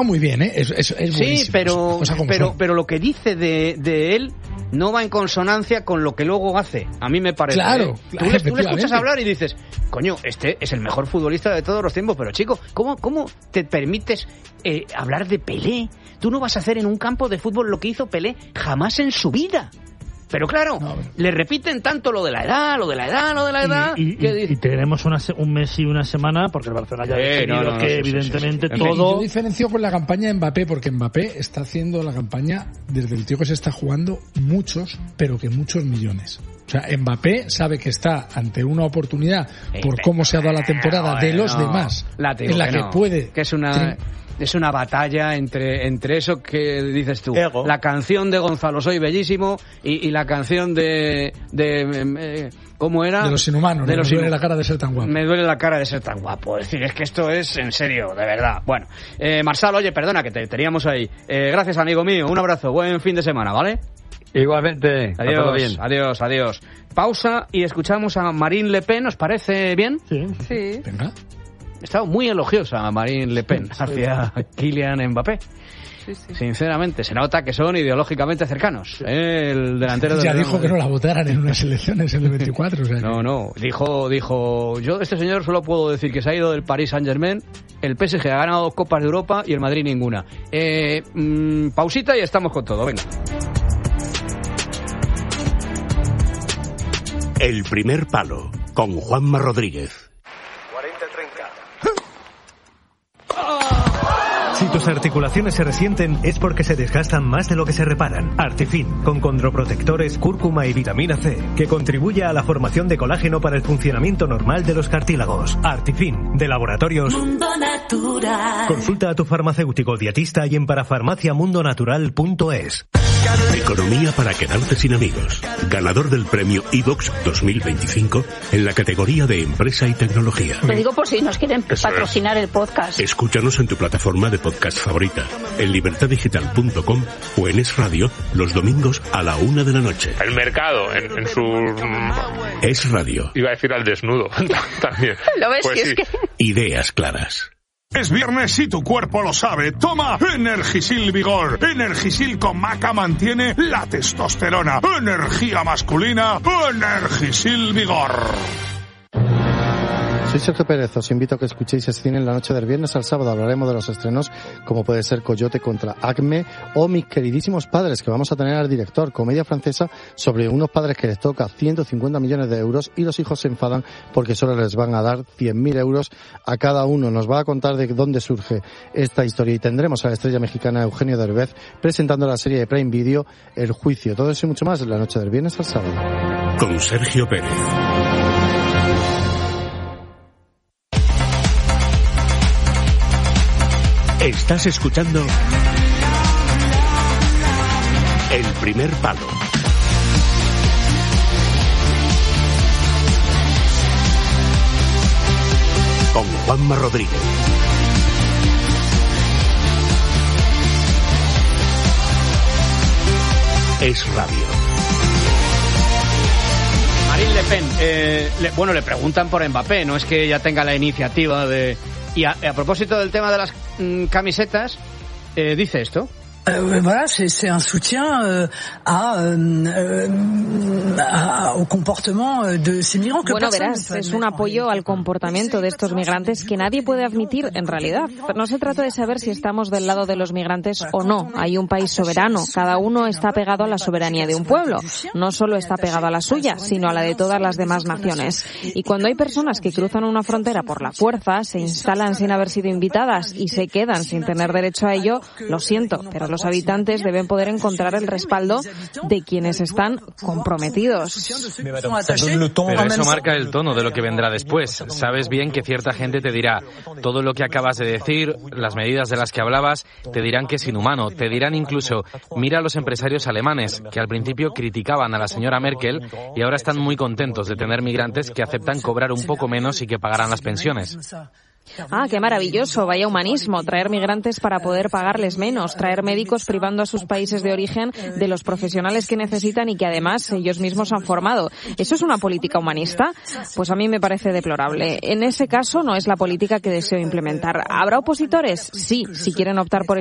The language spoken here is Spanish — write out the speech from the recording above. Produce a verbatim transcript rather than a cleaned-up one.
Muy bien, ¿eh? Es, es, es sí, pero, pero, pero lo que dice de, de él no va en consonancia con lo que luego hace. A mí me parece. Claro, ¿eh? claro, tú, le, tú le escuchas hablar y dices, coño, este es el mejor futbolista de todos los tiempos. Pero chico, ¿cómo, cómo te permites eh, hablar de Pelé? Tú no vas a hacer en un campo de fútbol lo que hizo Pelé jamás en su vida. Pero claro, no, le repiten tanto lo de la edad, lo de la edad, lo de la edad... Y, y, que y, y tenemos una, un mes y una semana, porque el Barcelona ya ha decidido no, no, no, que sí, evidentemente sí, sí. todo... Yo diferencio con la campaña de Mbappé, porque Mbappé está haciendo la campaña desde el tío que se está jugando muchos, pero que muchos millones. O sea, Mbappé sabe que está ante una oportunidad, por cómo se ha dado la temporada, de los no, demás, la en la que no, puede... Que es una... Es una batalla entre, entre eso que dices tú, Ego. La canción de Gonzalo Soy Bellísimo y, y la canción de... de eh, ¿Cómo era? De los inhumanos, de me los duele inhumanos. la cara de ser tan guapo. Me duele la cara de ser tan guapo. Es decir, es que esto es en serio, de verdad. Bueno, eh, Marsal, oye, perdona que te teníamos ahí. Eh, gracias, amigo mío. Un abrazo. Buen fin de semana, ¿vale? Igualmente. Adiós, todo bien. adiós, adiós. Pausa y escuchamos a Marine Le Pen. ¿Os parece bien? Sí. Sí. Venga. He estado muy elogiosa Marine Le Pen hacia Kylian Mbappé. Sí, sí. Sinceramente, se nota que son ideológicamente cercanos. ¿eh? El delantero de Ya dijo que no la votaran en unas elecciones en el veinticuatro. O sea, no, no. Dijo, dijo, yo de este señor solo puedo decir que se ha ido del Paris Saint-Germain, el P S G ha ganado dos Copas de Europa y el Madrid ninguna. Eh, mmm, pausita y estamos con todo. Venga. El primer palo, con Juanma Rodríguez. Si tus articulaciones se resienten es porque se desgastan más de lo que se reparan. Artifin, con condroprotectores, cúrcuma y vitamina C, que contribuye a la formación de colágeno para el funcionamiento normal de los cartílagos. Artifin, de Laboratorios Mundo Natural. Consulta a tu farmacéutico dietista y en parafarmacia mundo natural punto es. Economía para quedarte sin amigos. Ganador del premio iVox dos mil veinticinco en la categoría de empresa y tecnología. Lo digo por si nos quieren Eso patrocinar es. el podcast. Escúchanos en tu plataforma de podcast favorita, en libertad digital punto com o en Es Radio los domingos a la una de la noche. El mercado en, en su... Es Radio. Iba a decir al desnudo también. ¿Lo ves? Pues Si sí. es que... Ideas claras. Es viernes y tu cuerpo lo sabe. Toma Energisil Vigor. Energisil con maca mantiene la testosterona. Energía masculina. Energisil Vigor. Soy Sergio Pérez, os invito a que escuchéis el cine en la noche del viernes al sábado. Hablaremos de los estrenos como puede ser Coyote contra Acme o Mis queridísimos padres, que vamos a tener al director, comedia francesa sobre unos padres que les toca ciento cincuenta millones de euros y los hijos se enfadan porque solo les van a dar cien mil euros a cada uno. Nos va a contar de dónde surge esta historia y tendremos a la estrella mexicana Eugenio Derbez presentando la serie de Prime Video El Juicio. Todo eso y mucho más en la noche del viernes al sábado. Con Sergio Pérez. Estás escuchando El Primer Palo. Con Juanma Rodríguez. Es Radio. Marine Le Pen, eh, le, bueno, le preguntan por Mbappé, no es que ella tenga la iniciativa de... Y a, a propósito del tema de las mm, camisetas, eh, dice esto. Euh, voilà, c'est, c'est un soutien euh, à, euh, à, au comportement de ces migrants que Bueno, personne verás, ne peut es un apoyo al comportamiento de estos migrantes que nadie puede admitir en realidad. No se trata de saber si estamos del lado de los migrantes o no. Hay un país soberano. Cada uno está pegado a la soberanía de un pueblo. No solo está pegado a la suya, sino a la de todas las demás naciones. Y cuando hay personas que cruzan una frontera por la fuerza, se instalan sin haber sido invitadas y se quedan sin tener derecho a ello, lo siento, pero los habitantes deben poder encontrar el respaldo de quienes están comprometidos. Pero eso marca el tono de lo que vendrá después. Sabes bien que cierta gente te dirá todo lo que acabas de decir, las medidas de las que hablabas, te dirán que es inhumano, te dirán incluso, mira a los empresarios alemanes, que al principio criticaban a la señora Merkel y ahora están muy contentos de tener migrantes que aceptan cobrar un poco menos y que pagarán las pensiones. Ah, qué maravilloso, vaya humanismo, traer migrantes para poder pagarles menos, traer médicos privando a sus países de origen de los profesionales que necesitan y que además ellos mismos han formado. ¿Eso es una política humanista? Pues a mí me parece deplorable. En ese caso no es la política que deseo implementar. ¿Habrá opositores? Sí, si quieren optar por